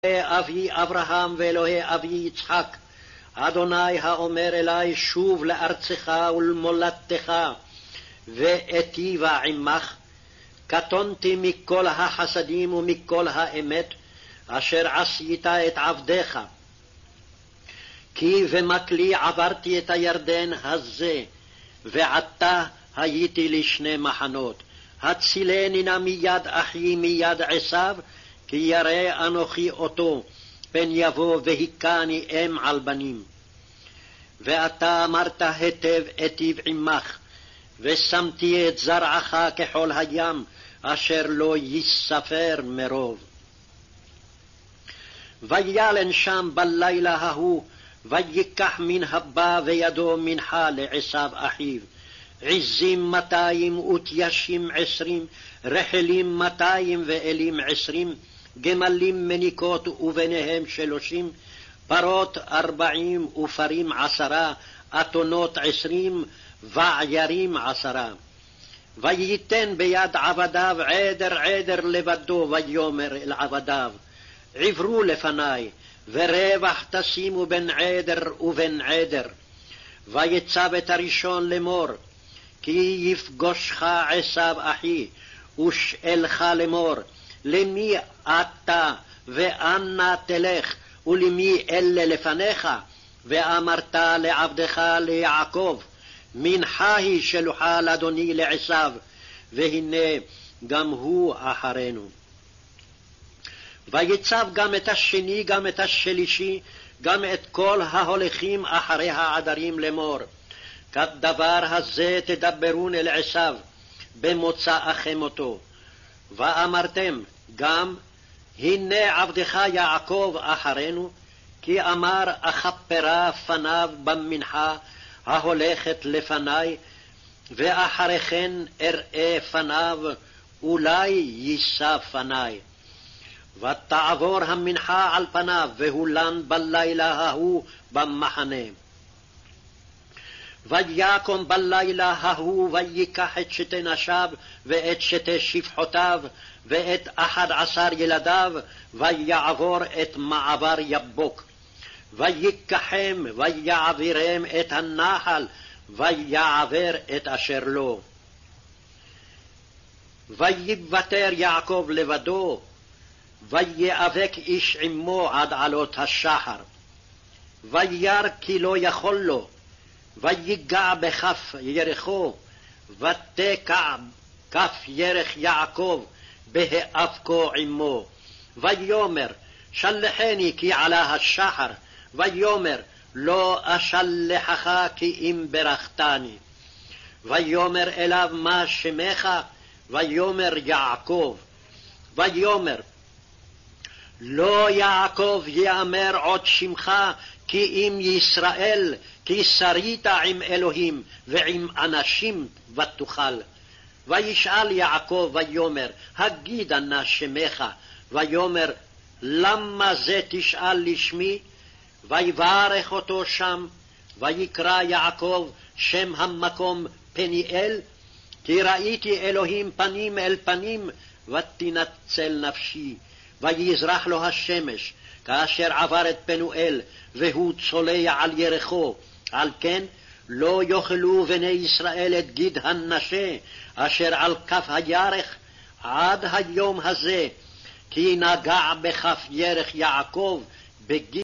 אבי אברהם ואלוהי אבי יצחק, אדוני האומר אלי שוב לארצך ולמולדתך, ואיטיבה עמך, קטונתי מכל החסדים ומכל האמת, אשר עשית את עבדיך. כי במקלי עברתי את הירדן הזה, ועתה הייתי לשני מחנות. הצילני נא מיד אחי מיד עשיו, כי ירא אנוכי אותו, פן יבוא והיכני אם על בנים. ואתה אמרת היטב איטיב עמך, ושמתי את זרעך כחול הים, אשר לא יספר מרוב. וילן שם בלילה ההוא, ויקח מן הבא וידו מנחה לעשיו אחיו, עזים 200 ותיישים 20, רחלים 200 ואלים 20, גמלים מניקות וביניהם 30, פרות 40 ופרים 10, אתונות 20, ועיירים 10. וייתן ביד עבדיו עדר עדר לבדו, ויאמר אל עבדיו, עברו לפני, ורווח תשימו בין עדר ובין עדר. ויצב את הראשון לאמור, כי יפגושך עשיו אחי, ושאלך לאמור, למי אתה ואנה תלך, ולמי אלה לפניך? ואמרת לעבדך ליעקב, מנחה היא שלוחה לאדוני לעשיו, והנה גם הוא אחרינו. ויצב גם את השני גם את השלישי, גם את כל ההולכים אחרי העדרים לאמור, כדבר הזה תדברון אל עשיו במוצאכם אותו. ואמרתם גם, הנה עבדך יעקב אחרינו, כי אמר אכפרה פניו במנחה ההולכת לפני, ואחרי כן אראה פניו, אולי יישא פני. ותעבור המנחה על פניו, והולן בלילה ההוא במחנה. ויקום בלילה ההוא, ויקח את שתי נשיו, ואת שתי שפחותיו, ואת 11 ילדיו, ויעבור את מעבר יבוק. ויקחם, ויעבירם את הנחל, ויעבר את אשר לו. ויוותר יעקב לבדו, ויאבק איש עמו עד עלות השחר. וירא כי לא יכול לו, ויגע בכף ירחו, ותקע כף ירך יעקב בהיאבקו עמו. ויאמר, שלחני כי עלה השחר, ויאמר, לא אשלחך כי אם ברכתני. ויאמר אליו, מה שמך? ויאמר, יעקב. ויאמר, לא יעקב יאמר עוד שמך, כי אם ישראל, כי שרית עם אלוהים ועם אנשים ותוכל. וישאל יעקב ויאמר, הגידה נא שמך. ויאמר, למה זה תשאל לשמי? ויברך אותו שם, ויקרא יעקב שם המקום פניאל, כי ראיתי אלוהים פנים אל פנים, ותנצל נפשי. ויזרח לו השמש, כאשר עבר את פנואל, והוא צולע על ירחו. על כן לא יאכלו בני ישראל את גיד הנשה, אשר על כף הירך, עד היום הזה, כי נגע בכף ירך יעקב בגיד